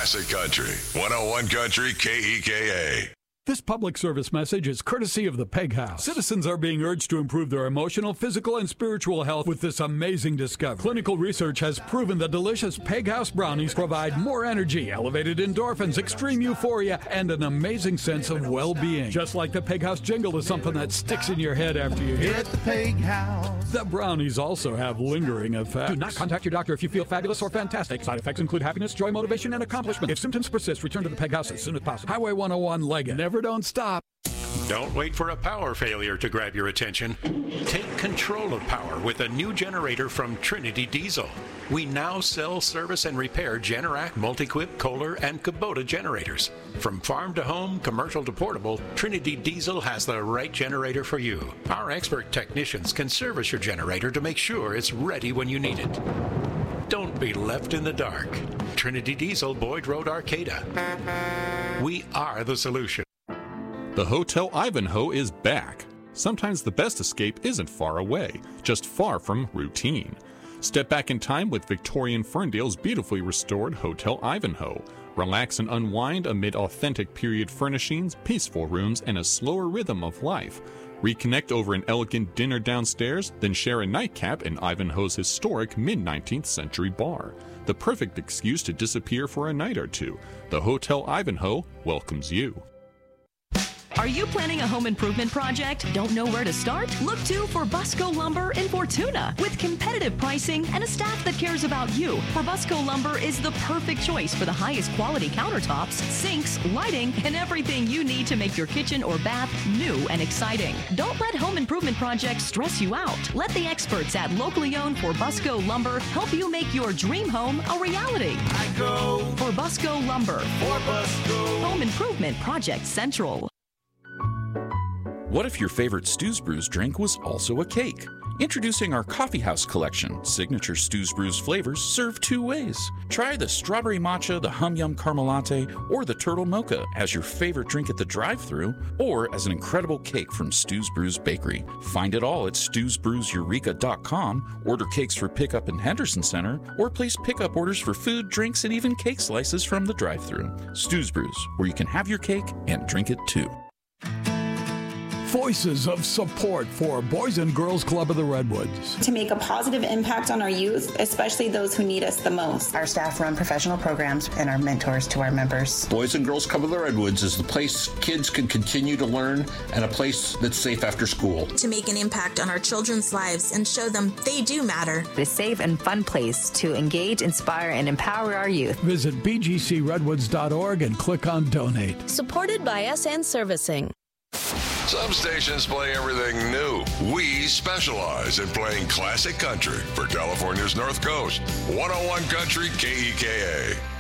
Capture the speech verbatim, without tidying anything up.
Classic Country, one oh one Country K E K A. This public service message is courtesy of the Peg House. Citizens are being urged to improve their emotional, physical, and spiritual health with this amazing discovery. Clinical research has proven that delicious Peg House brownies provide more energy, elevated endorphins, extreme euphoria, and an amazing sense of well-being. Just like the Peg House jingle is something that sticks in your head after you hear it. Here at the Peg House. The brownies also have lingering effects. Do not contact your doctor if you feel fabulous or fantastic. Side effects include happiness, joy, motivation, and accomplishment. If symptoms persist, return to the Peg House as soon as possible. Highway one oh one, Leggett. Never don't stop. Don't wait for a power failure to grab your attention. Take control of power with a new generator from Trinity Diesel. We now sell, service, and repair Generac, Multiquip, Kohler, and Kubota generators. From farm to home, commercial to portable, Trinity Diesel has the right generator for you. Our expert technicians can service your generator to make sure it's ready when you need it. Don't be left in the dark. Trinity Diesel, Boyd Road, Arcata. We are the solution. The Hotel Ivanhoe is back. Sometimes the best escape isn't far away, just far from routine. Step back in time with Victorian Ferndale's beautifully restored Hotel Ivanhoe. Relax and unwind amid authentic period furnishings, peaceful rooms, and a slower rhythm of life. Reconnect over an elegant dinner downstairs, then share a nightcap in Ivanhoe's historic mid-nineteenth century bar. The perfect excuse to disappear for a night or two. The Hotel Ivanhoe welcomes you. Are you planning a home improvement project? Don't know where to start? Look to Forbusco Lumber in Fortuna. With competitive pricing and a staff that cares about you, Forbusco Lumber is the perfect choice for the highest quality countertops, sinks, lighting, and everything you need to make your kitchen or bath new and exciting. Don't let home improvement projects stress you out. Let the experts at locally owned Forbusco Lumber help you make your dream home a reality. I go Forbusco Lumber. Forbusco. Home Improvement Project Central. What if your favorite Stews Brews drink was also a cake? Introducing our Coffee House collection, signature Stews Brews flavors served two ways. Try the strawberry matcha, the hum yum caramel latte, or the turtle mocha as your favorite drink at the drive-thru, or as an incredible cake from Stews Brews Bakery. Find it all at stews brews eureka dot com, order cakes for pickup in Henderson Center, or place pickup orders for food, drinks, and even cake slices from the drive-thru. Stews Brews, where you can have your cake and drink it too. Voices of support for Boys and Girls Club of the Redwoods. To make a positive impact on our youth, especially those who need us the most. Our staff run professional programs and are mentors to our members. Boys and Girls Club of the Redwoods is the place kids can continue to learn and a place that's safe after school. To make an impact on our children's lives and show them they do matter. A safe and fun place to engage, inspire, and empower our youth. Visit b g c redwoods dot org and click on Donate. Supported by S N Servicing. Some stations play everything new. We specialize in playing classic country for California's North Coast. one oh one Country K E K A.